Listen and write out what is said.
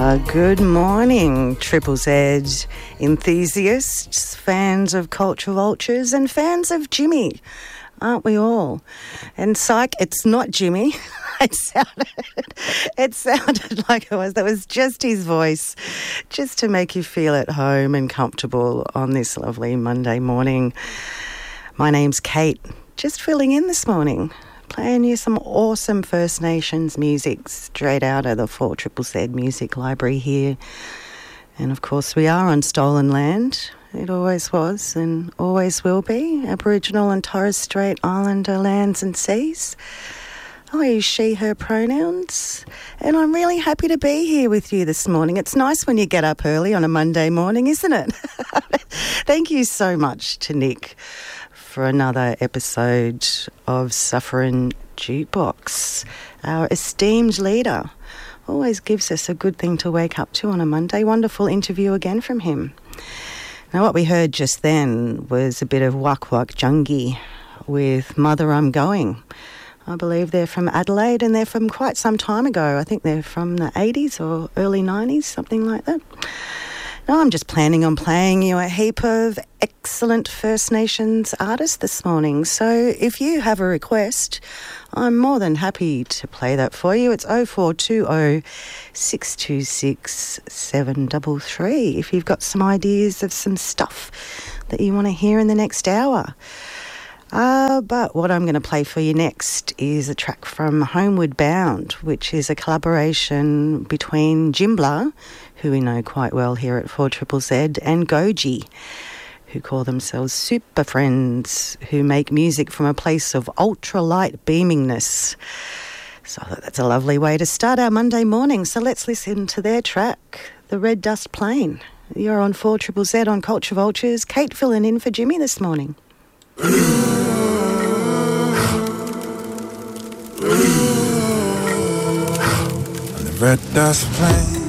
Good morning, Triple Z enthusiasts, fans of Culture Vultures and fans of Jimmy, aren't we all? And psych, it's not Jimmy. It sounded like it was. That was just his voice, just to make you feel at home and comfortable on this lovely Monday morning. My name's Kate, just filling in this morning, playing you some awesome First Nations music straight out of the 4ZZZ Music Library here. And of course we are on stolen land. It always was and always will be. Aboriginal and Torres Strait Islander lands and seas. I use she, her pronouns. And I'm really happy to be here with you this morning. It's nice when you get up early on a Monday morning, isn't it? Thank you so much to Nick for another episode of Suffering Jukebox. Our esteemed leader always gives us a good thing to wake up to on a Monday. Wonderful interview again from him. Now, what we heard just then was a bit of Wak Wak Jungi with Mother I'm Going. I believe they're from Adelaide and they're from quite some time ago. I think they're from the 80s or early 90s, something like that. Now, I'm just planning on playing you a heap of excellent First Nations artists this morning. So if you have a request, I'm more than happy to play that for you. It's 0420 626 733 if you've got some ideas of some stuff that you want to hear in the next hour. But what I'm going to play for you next is a track from Homeward Bound, which is a collaboration between Jimbla, who we know quite well here at 4ZZZ, and Goji, who call themselves super friends, who make music from a place of ultralight beamingness. So that's a lovely way to start our Monday morning. So let's listen to their track, The Red Dust Plain. You're on 4ZZZ on Culture Vultures. Kate filling in for Jimmy this morning. On the red dust plain,